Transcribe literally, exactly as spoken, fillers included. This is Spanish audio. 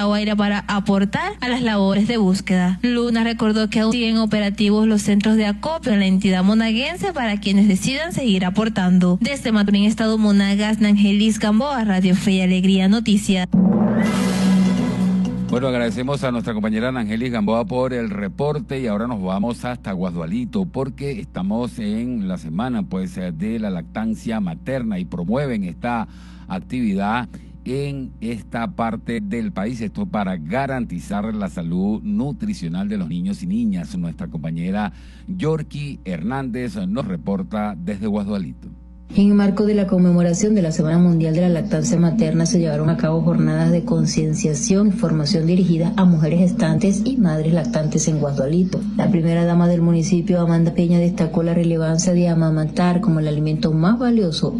Guaira para aportar a las labores de búsqueda. Luna recordó que aún siguen operativos los centros de acopio en la entidad monaguense para quienes decidan seguir aportando. Desde Maturín, Estado Monagas, Nangelis Gamboa, Radio Fe y Alegría Noticias. Bueno, agradecemos a nuestra compañera Nangelis Gamboa por el reporte y ahora nos vamos hasta Guasdualito porque estamos en la semana pues de la lactancia materna y promueven esta actividad en esta parte del país, esto para garantizar la salud nutricional de los niños y niñas. Nuestra compañera Yorky Hernández nos reporta desde Guasdualito. En el marco de la conmemoración de la Semana Mundial de la Lactancia Materna se llevaron a cabo jornadas de concienciación y formación dirigidas a mujeres gestantes y madres lactantes en Guasdualito. La primera dama del municipio, Amanda Peña, destacó la relevancia de amamantar como el alimento más valioso